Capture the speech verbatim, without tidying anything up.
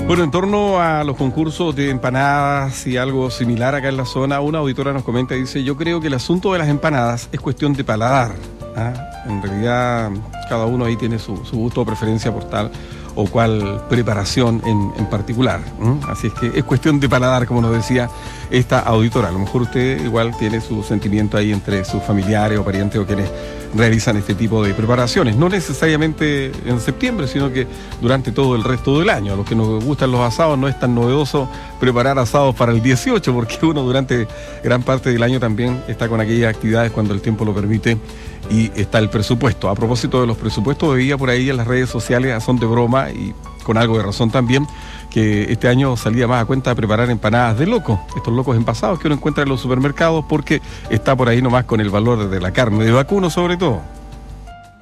Bueno, en torno a los concursos de empanadas y algo similar acá en la zona, una auditora nos comenta y dice: yo creo que el asunto de las empanadas es cuestión de paladar, ¿ah? En realidad cada uno ahí tiene su, su gusto o preferencia por tal o cual preparación en, en particular, ¿eh? Así es que es cuestión de paladar, como nos decía esta auditora. A lo mejor usted igual tiene su sentimiento ahí entre sus familiares o parientes o quienes realizan este tipo de preparaciones, no necesariamente en septiembre, sino que durante todo el resto del año. A los que nos gustan los asados no es tan novedoso preparar asados para el dieciocho, porque uno durante gran parte del año también está con aquellas actividades cuando el tiempo lo permite y está el presupuesto. A propósito de los presupuestos, veía por ahí en las redes sociales, a son de broma y con algo de razón también, que este año salía más a cuenta de preparar empanadas de loco, estos locos envasados que uno encuentra en los supermercados, porque está por ahí nomás con el valor de la carne de vacuno sobre todo.